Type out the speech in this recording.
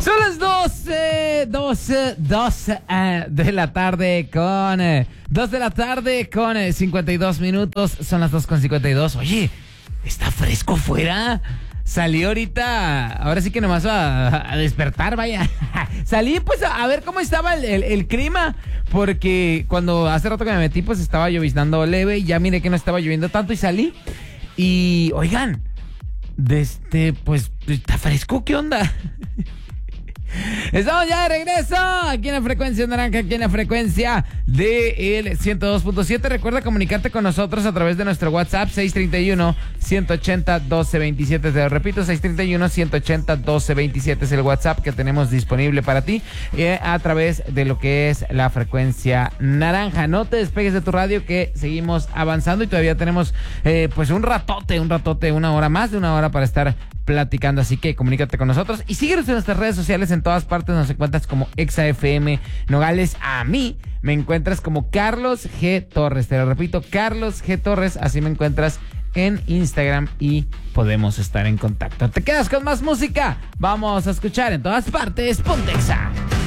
Son las 12 de la tarde con 2 de la tarde con 52 minutos. Son las 2:52. Oye, está fresco fuera. Salí ahorita, ahora sí que nomás a despertar, vaya. Salí pues a ver cómo estaba el clima, porque cuando hace rato que me metí pues estaba lloviznando leve y ya miré que no estaba lloviendo tanto y salí. Y oigan, pues está fresco, ¿qué onda? Estamos ya de regreso aquí en la frecuencia naranja, aquí en la frecuencia del 102.7. Recuerda comunicarte con nosotros a través de nuestro WhatsApp 631-180-1227. Te lo repito, 631-180-1227 es el WhatsApp que tenemos disponible para ti a través de lo que es la frecuencia naranja. No te despegues de tu radio, que seguimos avanzando y todavía tenemos pues un ratote, más de una hora para estar platicando, así que comunícate con nosotros y síguenos en nuestras redes sociales. En todas partes nos encuentras como ExaFM Nogales. A mí me encuentras como Carlos G. Torres, te lo repito, Carlos G. Torres, así me encuentras en Instagram y podemos estar en contacto. ¿Te quedas con más música? Vamos a escuchar en todas partes Ponte Exa.